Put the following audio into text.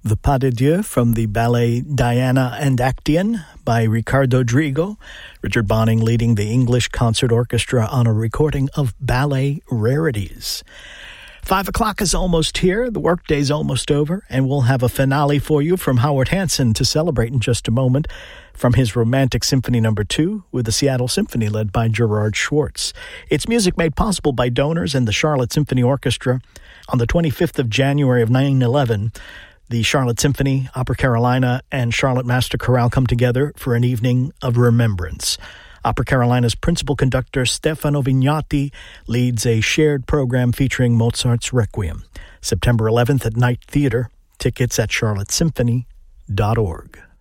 The Pas de Dieu from the ballet Diana and Actaeon by Ricardo Drigo. Richard Bonning leading the English Concert Orchestra on a recording of Ballet Rarities. 5 o'clock is almost here, the workday's almost over, and we'll have a finale for you from Howard Hanson to celebrate in just a moment from his Romantic Symphony No. 2 with the Seattle Symphony led by Gerard Schwartz. It's music made possible by donors and the Charlotte Symphony Orchestra. On the 25th of January of 9/11, the Charlotte Symphony, Opera Carolina, and Charlotte Master Chorale come together for an evening of remembrance. Opera Carolina's principal conductor, Stefano Vignati, leads a shared program featuring Mozart's Requiem. September 11th at Night Theater. Tickets at charlottesymphony.org.